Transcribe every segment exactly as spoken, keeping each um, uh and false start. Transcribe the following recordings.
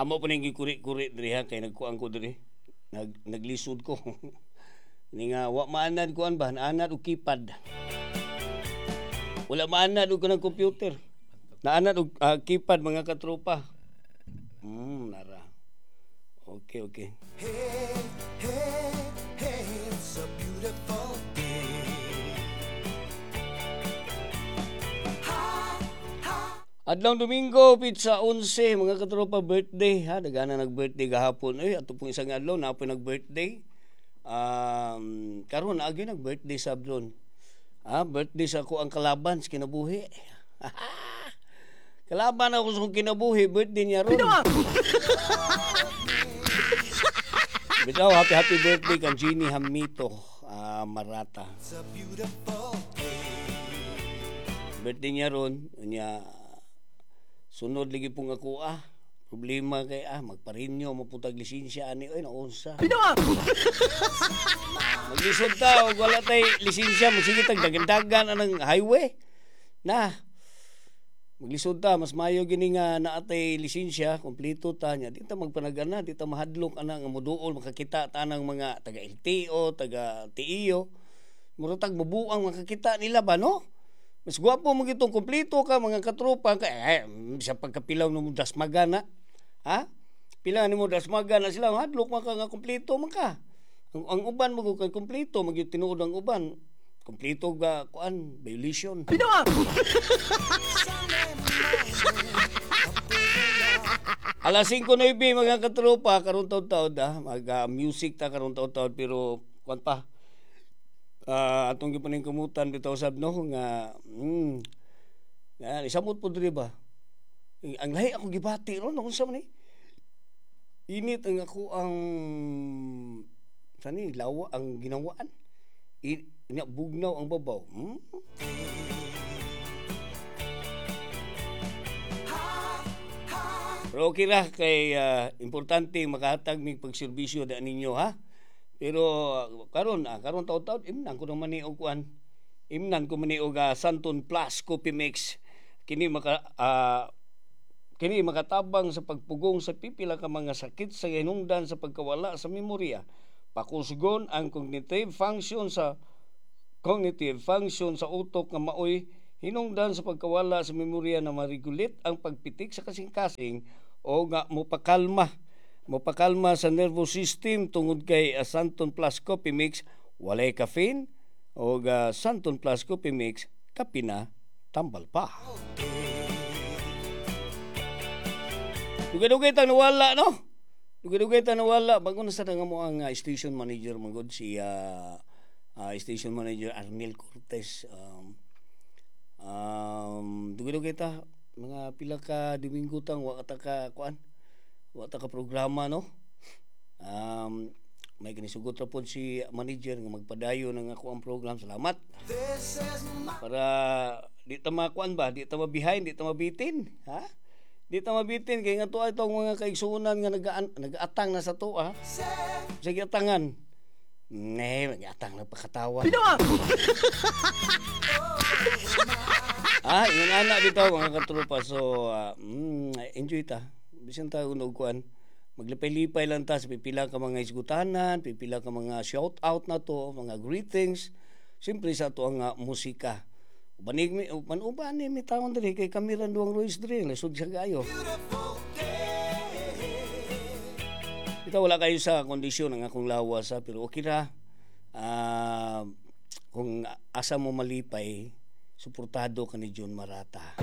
Amo pa ning gikuri-kuri diri ha kay nagkuan ko diri. Nag naglisod ko. Ni nga wa maanad kuan ba, naanad og keypad. Wala maanad og kanang computer. Naanad og uh, keypad mga katropa. Hmm, nara. Okay, okay. Hey, hey, hey, it's a beautiful day. Ha, ha. Adlong Domingo, pizza onse, mga katropa birthday. Ha, dagana nag-birthday gahapon. Eh, ato pong isang adlaw na po nag-birthday. Um, karon na agyo nag-birthday sablon. Ah, birthday sa ako ang kalaban sa kinabuhi. Kalaban ako sa kinabuhi, birthday niya ron. Bitaw, happy happy birthday kang Jeannie Hamito uh, Marata. Birthday niya ron, niya sunod lagi pong ako ah. Problema kay ah magparinyo maputag lisensya ani oy naunsa. Maglisod ta og wala tay lisensya mo sige tag dagandagan anang highway. Na maglisod ta mas mayo gini nga naatay lisensya kompleto ta nya di ta magpanagana di ta mahadlok ana nga moduol makakita ta nang mga taga L T O taga T I O mura tag mabuang makakita nila ba no. Mas gwapo mo gitong kompleto ka mga katropa ka eh, sa pagkapilaw no dasmagana. Ha? Pila ni mo dasmagana sila hadlok maka nga kompleto man ka. Ang, ang uban mo kay kompleto magyud tinuod ang uban. Kompleto ga kuan violation. Pinawa. Alas singko na ibi mga katropa karon taud-taud ah mag uh, music ta karon taud-taud pero kuan pa. Uh, atong gipaning kumutan bitaw sab no nga mm, nga isamot po diri ba ang lahi ako gibati ron unsa man ni init ang ako ang sani lawa ang ginawaan inya bugnaw ang babaw hmm? Pero okay ra kay uh, importante makahatag mig pagserbisyo da ninyo ha. Pero karon ah, karon taud-taud imnan ko naman ni og kuan. Imnan ko man ni og uh, Santon Plus Coffee Mix. Kini maka uh, kini makatabang sa pagpugong sa pipila ka mga sakit sa hinungdan sa pagkawala sa memorya. Pakusgon ang cognitive function sa cognitive function sa utok nga maoy hinungdan sa pagkawala sa memorya na ma-regulate ang pagpitik sa kasing-kasing o nga mopakalma mopakalma sa nervous system tungod kay uh, Santon Plus Coffee Mix walay caffeine o uh, Santon Plus Coffee Mix kapina tambal pa. Dugay-dugay ta nawala no. Dugay-dugay ta nawala bago na sa nga mo ang uh, station manager mangod si uh, uh, station manager Arnel Cortez um, um dugay-dugay ta mga pila ka Domingo tang wa ta ka kuan wa ta ka programa no. Um may ginisugot ra pod si manager nga magpadayon ng ako ang program. Salamat. Para di ta makuan ba, di ta ma-behind, di ta mabitin, ha? Di ta mabitin kay nga tuwa itong mga kaigsunan nga nagaan nag-atang na sa tuwa. Sige atangan. Ne, nag-atang na pakatawa. Ah, ingon ana bitaw mga katropa. So, uh, mm, enjoy ta. Bisan ta unog kuan. Maglipay-lipay lang ta sa pipila ka mga isgutanan, pipila ka mga shout out na to, mga greetings. Siyempre sa to ang uh, musika. Ubanig mi uban uban ni mi taon diri kay Kamiran Duang Royce diri, lisod siya gayo. Ito wala kayo sa kondisyon ng akong lawas ha, pero okay ra. Uh, kung asa mo malipay, suportado ka ni John Marata.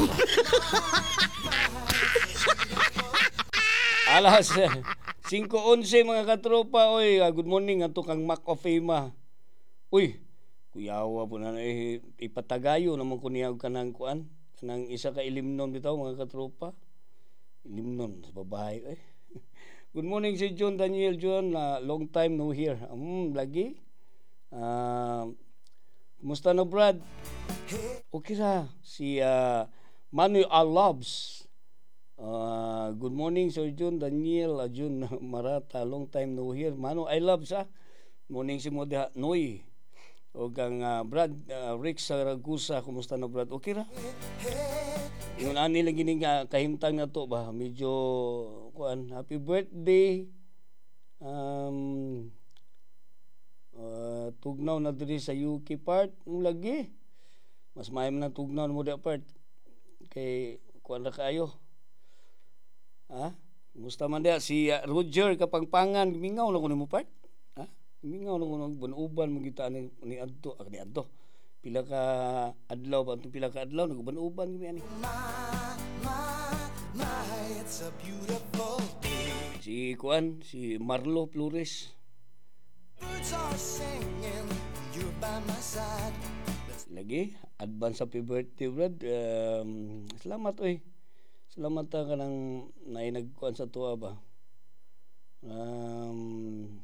Alas cinco onse mga katropa oy, uh, good morning ato kang Mac of Fame. Uy, kuyawa po na eh, ipatagayo naman ko niya kanang kuan, kanang isa ka ilimnon bitaw mga katropa. Ilimnon sa babae eh. Good morning si John Daniel John, uh, long time no here. Um, lagi. Uh, kumusta na Brad? Okay ra si uh, Manuel Alobs. Uh, good morning Sir John Daniel uh, John Marata, long time no here. Mano I love sa morning si Moda Noy o kang uh, Brad uh, Rick Saragusa, kumusta na Brad? Okay ra? Yung ani lagi ni nga kahimtang na to ba, medyo kuan, happy birthday. Um, uh, tugnaw na diri sa U K part ng lagi. Mas maayam na tugnaw mo da part. Kay kuan ra kayo. Ha? Musta man dia si uh, Roger Kapangpangan mingaw lang ko nimo part. Ha? Mingaw lang ko nang banuban mo kita ni ni adto, ah, ni adto. Pila ka adlaw ba itong pila ka adlaw nagbanuban gimi ani. Si kuan si Marlo Flores. Lagi advance happy birthday brad. Um, salamat oy. Salamat ka nang nay nagkuan sa tuwa ba. Um,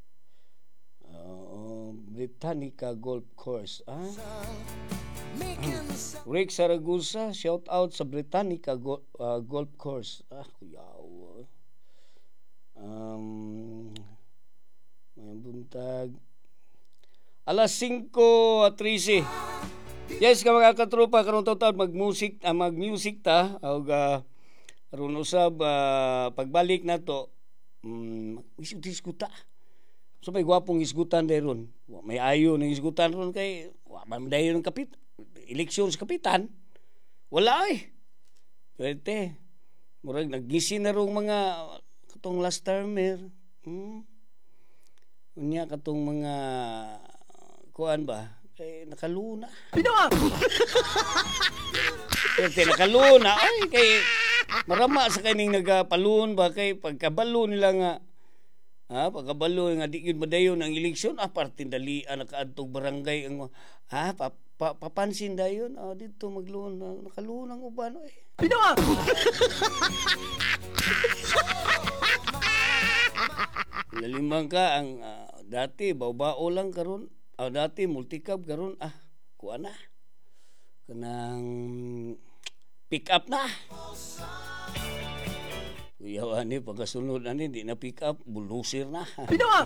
uh, Britannica Golf Course. Ah? Rick Saragusa, shout out sa Britannica Go- uh, Golf Course. Ah, kuyaw. Um, may buntag. Alas singko trisi. Yes, ka mga katropa karon taon mag-music, uh, mag-music ta og uh, aron usab uh, pagbalik nato. Um, iskuta. So may gwapong isgutan dayron. May ayo ng isgutan ron kay wa man dayon ng kapit. Eleksyon sa kapitan. Wala ay. Pwede. Murag naggisin na rong mga katong last termer. Hmm. Unya katong mga kuan ba? Kay nakaluna. Pinawa. Pwede nakaluna. Ay, kay marama sa kaning nagapalun ba kay pagkabalo nila nga ha, pagkabalo nga di gyud madayon ang eleksyon ah parte dali ang nakaadtog barangay ang ha pa, pa, papansin dayon ah dito magluon na nakaluon ang uban oy. Pinawa. Lalimang ka ang uh, dati baw-bao lang karon ah, dati multicab karon ah kuan na kanang pick up na. Kuya ani pagkasunod ani di na pick up bulldozer na. Pinawa.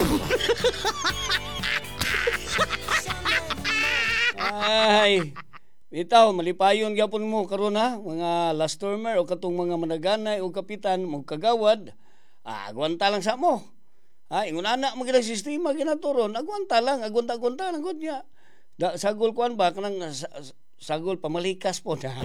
Ay, bitaw malipayon gyapon mo karon ha mga last termer o katong mga managanay o kapitan mo kagawad. Ah, agwanta lang sa mo. Ha, ingon ana mo gid sistema ginaturon. Agwanta lang, agwanta-agwanta lang gud niya. Da, sagol kuan ba kanang sa, sagol pamalikas po na.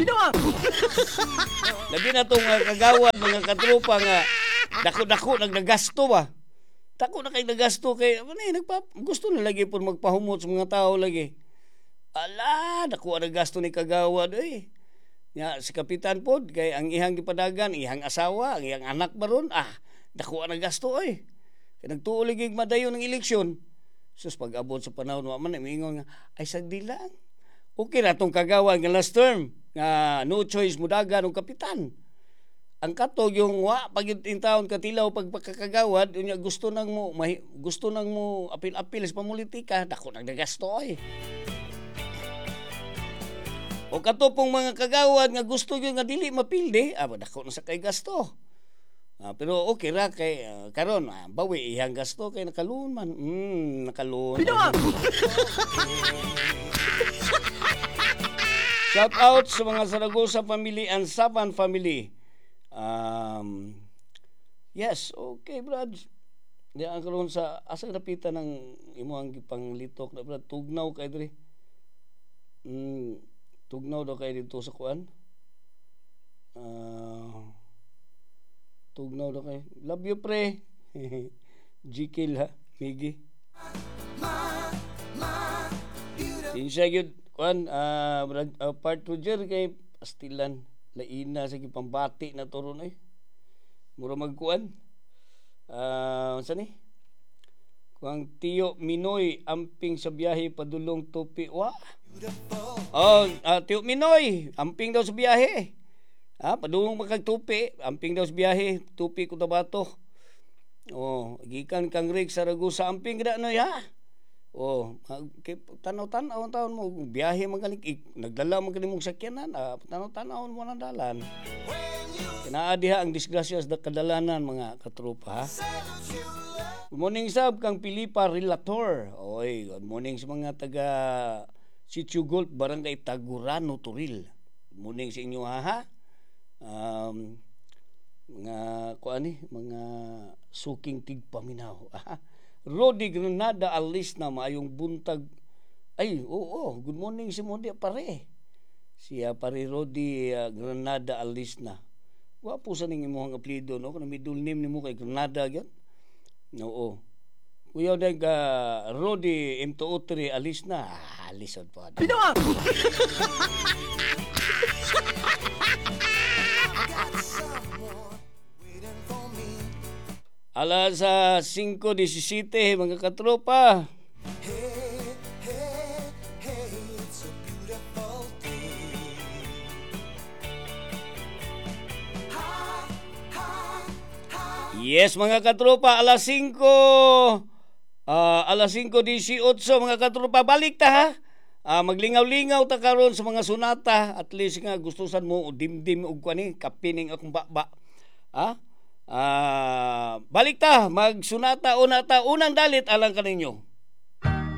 Labi na itong uh, kagawad, mga katropa nga dako-dako nagnagasto ba. Dako na kay nagasto kay ano eh, nagpa, gusto na lagi po magpahumot sa mga tao lagi. Ala, dako ang gasto ni kagawad eh. Ya, si kapitan po, kay ang ihang gipadagan, ihang asawa, ang ihang anak baron, ah, dako ang gasto eh. Kaya nagtuo lagi madayon ng eleksyon. Sus, pag-abot sa panahon, man, mingon nga, ay sagdi lang. Okay na itong kagawad ng last term nga no choice mudagan ng kapitan. Ang katog yung wa pag yung taon katilaw pag pagkakagawad unya gusto nang mo mahi, gusto nang mo apil-apil sa politika dako nang nagasto ay. O kato pong mga kagawad nga gusto yung nga dili mapilde ah dako na sa kay gasto. Ah, pero okay ra kay uh, karon ah, bawi iyang gasto kay nakalun man. Mm, nakalun. Shout out sa mga Zaragoza family and Saban family. Um, yes, okay brad. Di ang karon sa asa napitan ng imuhang gipanglitok na brad tugnaw kay diri. Mm, tugnaw daw kay dito sa kuan. Uh, tugnaw daw kay. Love you pre. Jikil ha, Migi. Insya gyud kuan uh, uh, part Roger kay pastilan laina sa gipambati na turon ay mura magkuan ah uh, unsa ni kuang Tiyo Minoy amping sa biyahe padulong Tupi wa oh uh, Tiyo Minoy amping daw sa biyahe ha ah, padulong magkag Tupi amping daw sa biyahe Tupi Cotabato oh gikan kang Rick Saragusa amping gid na ya. Oh, tanaw-tanaw ang taon mo, biyahe magaling, nagdala mo galing mong sakyanan, ah, tanaw-tanaw mo ng dalan. Kinaadiha ang disgrasya sa kadalanan, mga katropa, ha? Good morning, sab, kang Pilipa Relator. Oy, good morning sa mga taga Sitio Golf, Barangay Tagurano, Turil. Good morning sa inyo, ha, ha? um, mga kuan ni mga suking tigpaminaw. Rodi Granada alis na maayong buntag. Ay, oo, good morning si Mondi pare. Siya pare Rodi uh, Granada alis na. Wapo sa ning imong apelyido no, kana middle name nimo kay Granada gyud. Oo. Kuya dag uh, Rodi M two O three alis na. Ah, alis pa. Pinawa. Alas sa cinco diecisiete mga katropa. Yes mga katropa, alas cinco uh, alas cinco eighteen mga katropa, balik ta ha. Uh, maglingaw-lingaw ta karon sa mga sunata, at least nga gustusan mo o dimdim og kani kapining akong baba. Ha? Uh, balik ta magsunata una ta unang dalit alang kaninyo.